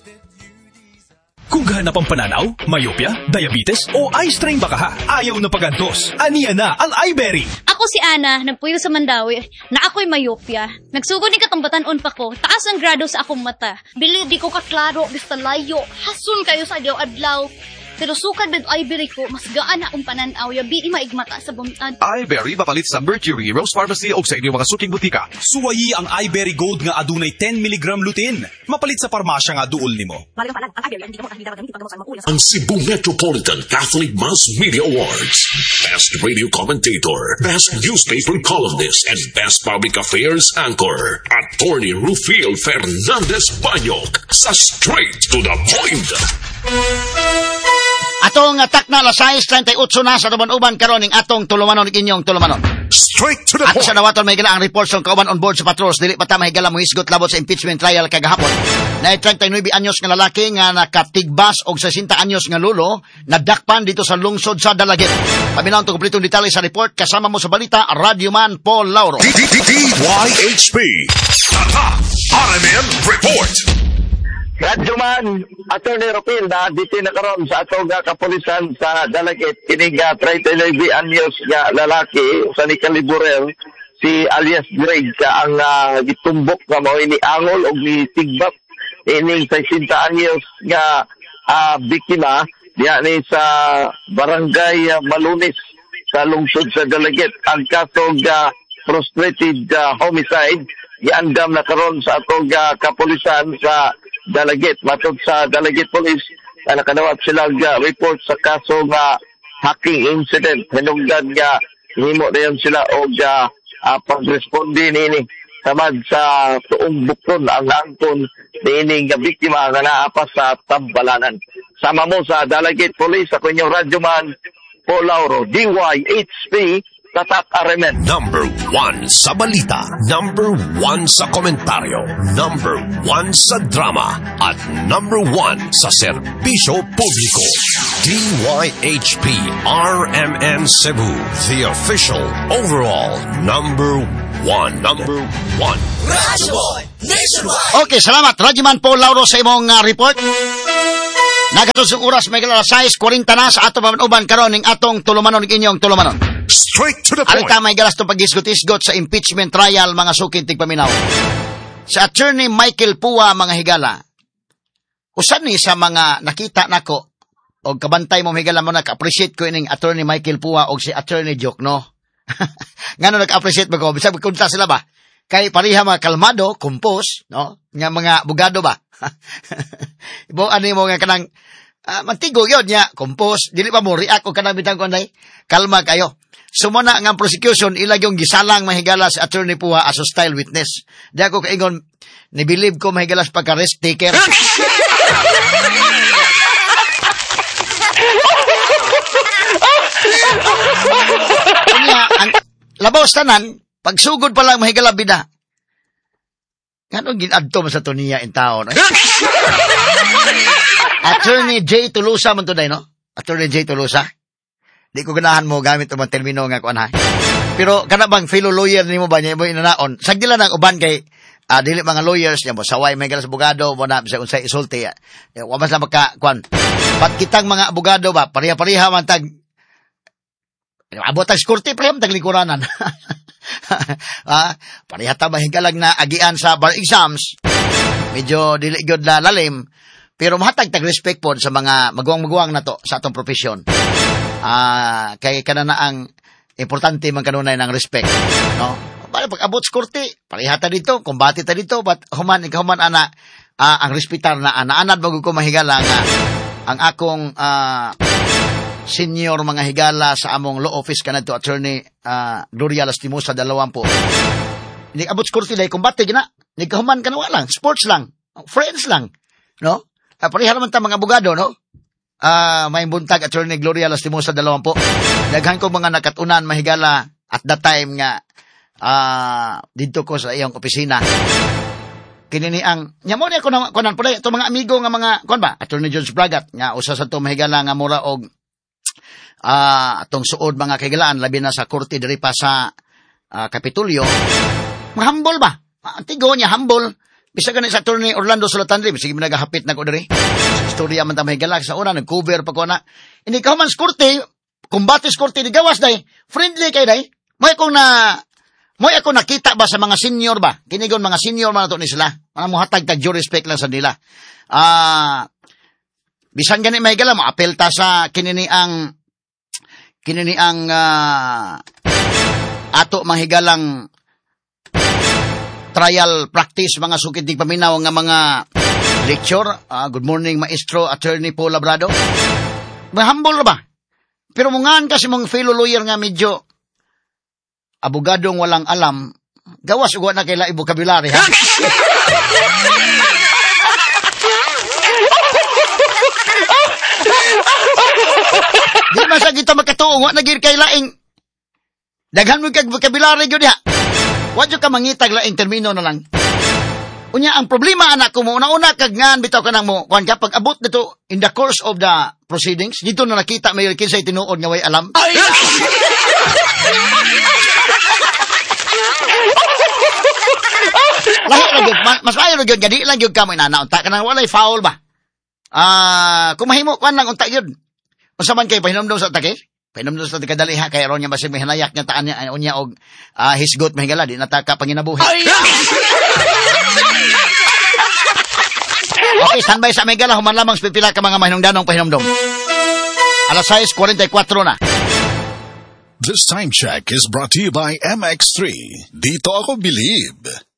Kung gahanap ang pananaw, myopia, diabetes, o eye strain baka ha, ayaw na pagantos. Aniya na ang iBerry. Ako si Ana, nagpuyo sa Mandawi, na ako'y myopia. Nagsugod ni katambatan-on pa ko, taas ang grado sa akong mata. Bili di ko kaklaro, basta layo, hasun kayo sa adlaw. Pero sukad med iBerry ko, mas gaan na akong pananaw, yabi maigmata sa bumitan. iBerry mapalit sa Mercury, Rose Pharmacy o sa inyong mga suking butika. Suwayi ang iBerry Gold nga adunay 10 mg lutein. Mapalit sa parmasya nga duol nimo. Ang Cebu Metropolitan Catholic Mass Media Awards. Best Radio Commentator, Best Newspaper Columnist, and Best Public Affairs Anchor. Attorney Rufil Fernandez Banyok sa Straight to the Point. Atong atak na alas 6:38 na sa Tuban-uban karon ning atong tulumanon inyong tulumanon. Straight to the At point. sa nawaton may gila ang reports ng kauban on board sa patrols dili pa ta mahigala mo hisgot labot sa impeachment trial kagahapon. Na 39 anyos nga lalaki nga nakatigbas og 60 anyos nga lulo nadakpan dito sa lungsod sa Dalagit. Paminaw to kompletong detalye sa report kasama mo sa balita Radio Man Paul Lauro. DYHP. Tata RMN Report. Radyoman, Attorney Rufil na dito na karon sa atong kapulisan sa Dalagit. Kining 39 anyos nga lalaki sa ni Kaliburer si alias Greg ang gitumbok nga mao ini angol og ni tigbak ining 60 anyos nga biktima diha ni sa barangay Malunis sa lungsod sa Dalagit. Ang kaso frustrated homicide giandam na karon sa atong kapulisan sa Dalagit. Matod sa Dalagit Police, nakadawat sila report sa kaso nga hacking incident. Hinungdan nga himo na sila o pag-responde nini samad sa tuong bukton ang angkon nini nga biktima nga naapa sa tambalanan. Sama mo sa Dalagit Police, ako inyong radyoman, Paul Lauro, DYHP, Tatak RMN. Number 1 sa balita, number 1 sa komentaryo, number 1 sa drama, at number 1 sa serbisyo publiko. DYHP RMN Cebu, the official overall number 1. Number 1. Radyo Boy Nationwide. Okay, salamat Radyoman Paul Lauro sa imong report. Nagatosong oras may alas 6:40 na sa atong Tuban-uban karon ning atong tulumanon inyong tulumanon. Straight to the point. Alita may galas itong pag-isgot-isgot sa impeachment trial mga suking tigpaminaw. Sa Attorney Michael Pua mga higala, usan ni sa mga nakita nako o kabantay mo higala mo nag-appreciate ko ining Attorney Michael Pua o si Attorney Joke, no? Ngano nag-appreciate mo ko? Bisag kunta sila ba? Kay pariha mga kalmado, kumpos, no? Nga mga bugado ba? Ibo ano mo nga kanang mantigo yun niya, kumpos, dili pa mo react o kanang bitang kunday, kalma kayo. Sumuna nga prosecution, ilag yung gisalang mahigala sa Attorney Pua as hostile witness. Di ako kaingon, nibilib ko mahigalas pagka-rest taker. Kanya, ang labaw tanan, pagsugod pa lang mahigala bida. Ngano ginadto mo sa tuniya in tao, no? Attorney J. Tolosa man to day, no? Attorney J. Tolosa. Di ko ganahan mo gamit ang mga termino nga kuan ha. Pero kana bang fellow lawyer nimo ba niya mo inanaon? Sagdila nang uban kay dili mga lawyers niya mo saway may galas abogado mo na sa unsay isulti. Wa mas la maka kuan. Pat kitang mga abogado ba pareha-pareha man tag abot tag korte prem tag lingkuranan. Pareha ta mahigalag na agian sa bar exams. Medyo dili gyud na lalim. Pero mahatag tag respect pod sa mga maguwang-maguwang na to sa atong profesyon. Kay kanana ang importante man kanunay ng respect, no? Pag abot sa korte, parehata dito, kumbati ta dito, but human ana ang respektar na anad bago ko mahigala nga ang akong senior mga higala sa among law office kanadto Attorney Gloria Lastimosa 20. Ni abot sa korte dai kumbati gina, ni kahuman kanwa lang, sports lang, friends lang, no? Pareha naman ta mga abogado, no? May buntag Attorney Gloria Lastimosa 20. Daghan ko mga nakatunan mahigala at that time nga dito ko sa iyong opisina. Kinini ang nyamo ni ako kunan pala ito mga amigo nga mga kon ba Attorney George Bragat nga usa sa to mahigala nga mura og atong suod mga kaigalaan labi na sa korte diri pa sa Kapitulyo. Mahambol ba? Antigo niya humble Bisa ganit sa attorney Orlando Solatandri, sige nagahapit na ko diri. Istorya man ta mahigala sa una nag-cover pa ko na. Ini ka man skurte, kumbatis skurte di gawas day. Friendly kay day. May ako nakita ba sa mga senior ba? Kinigon mga senior man ato ni sila. Mga muhatag tag due respect lang sa nila. Bisan gani mahigala mo apel ta sa kinini ang ato mahigalang trial practice mga sukitig paminaw nga mga lecture. Good morning Maestro Attorney Paul Labrado. Mahambol ba? Pero mungan kasi mong fellow lawyer nga medyo abogadong walang alam, gawas uwa na kaila vocabulary ha. Di masa kita makatuong, wa nagir kay laing. Daghan mo kag vocabulary gyud ha. Wa jud ka mangitag laing termino na lang. Unya ang problema anak ko mo una-una kag ngan bitaw kanang mo kuan kapag abot dito in the course of the proceedings dito na nakita may kinsay tinuod nga way alam. Lahi ra gyud mas maayo ra gyud gadi lang gyud ka mo inanaunta kanang walay foul ba. Kung mahimo kuan lang unta gyud. Unsa man kay pahinomdom sa take? Pahinomdom sa kadali ha kay aron nya basig may hanayak nya taan niya unya og hisgot mahigala di nataka panginabuhi. Okay, standby sa Megala human lamang pipila ka mga mahinungdanong pahinomdom. Alas 6:44 na. This time check is brought to you by MX3. Dito ako believe.